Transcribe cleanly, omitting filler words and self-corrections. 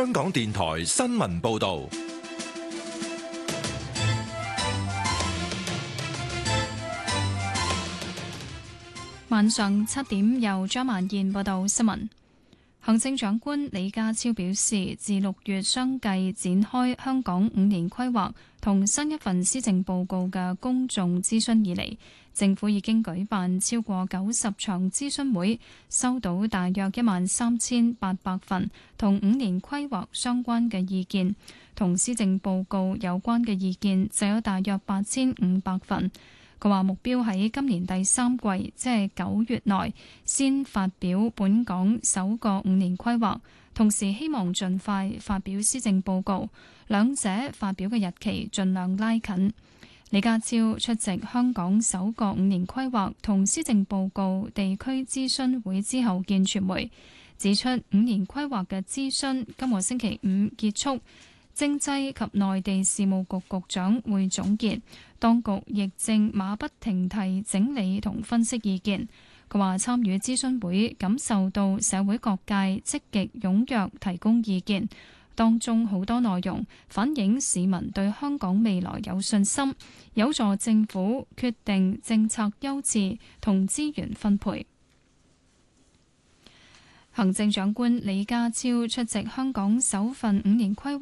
香港電台新聞報道。 晚上7點，由張曼燕報道新聞。行政長官李家超表示，自6月相繼展開香港5年規劃同新一份施政報告嘅公眾諮詢以嚟，政府已經舉辦超過90場諮詢會，收到大約13800份同5年規劃相關嘅意見，同施政報告有關嘅意見就有大約8500份。佢話目標喺今年第3季，即係9月內，先發表本港首個5年規劃，同時希望盡快發表施政報告，兩者發表嘅日期盡量拉近。李家超出席香港首個5年規劃同施政報告地區諮詢會之後見傳媒，指出5年規劃嘅諮詢今個星期5結束。政制及內地事務局局長會總結，當局亦正馬不停蹄整理同分析意見。佢話參與諮詢會感受到社會各界積極踴躍提供意見，當中好多內容反映市民對香港未來有信心，有助政府決定政策優次同資源分配。行政長官李家超出席香港首份5年規劃